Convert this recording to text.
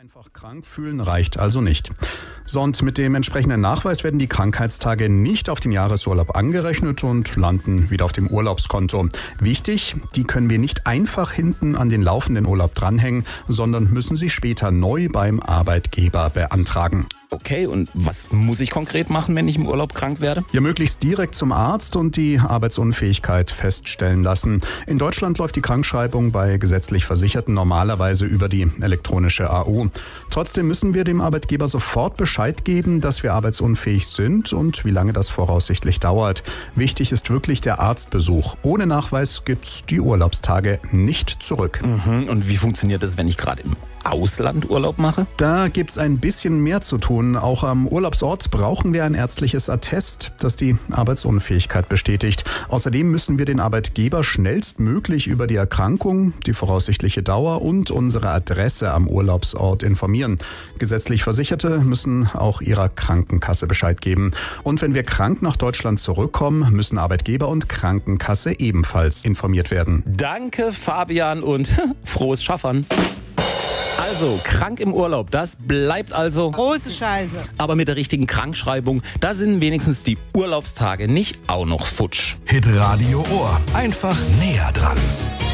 Einfach krank fühlen reicht also nicht. So, und mit dem entsprechenden Nachweis werden die Krankheitstage nicht auf den Jahresurlaub angerechnet und landen wieder auf dem Urlaubskonto. Wichtig, die können wir nicht einfach hinten an den laufenden Urlaub dranhängen, sondern müssen sie später neu beim Arbeitgeber beantragen. Okay, und was muss ich konkret machen, wenn ich im Urlaub krank werde? Ja, möglichst direkt zum Arzt und die Arbeitsunfähigkeit feststellen lassen. In Deutschland läuft die Krankschreibung bei gesetzlich Versicherten normalerweise über die elektronische AU. Trotzdem müssen wir dem Arbeitgeber sofort Bescheid geben, dass wir arbeitsunfähig sind und wie lange das voraussichtlich dauert. Wichtig ist wirklich der Arztbesuch. Ohne Nachweis gibt's die Urlaubstage nicht zurück. Und wie funktioniert das, wenn ich gerade im Ausland Urlaub mache? Da gibt's ein bisschen mehr zu tun. Auch am Urlaubsort brauchen wir ein ärztliches Attest, das die Arbeitsunfähigkeit bestätigt. Außerdem müssen wir den Arbeitgeber schnellstmöglich über die Erkrankung, die voraussichtliche Dauer und unsere Adresse am Urlaubsort informieren. Gesetzlich Versicherte müssen auch ihrer Krankenkasse Bescheid geben. Und wenn wir krank nach Deutschland zurückkommen, müssen Arbeitgeber und Krankenkasse ebenfalls informiert werden. Danke, Fabian, und frohes Schaffern. Also, krank im Urlaub, das bleibt also Große Scheiße. Aber mit der richtigen Krankschreibung, da sind wenigstens die Urlaubstage nicht auch noch futsch. Hitradio Ohr. Einfach näher dran.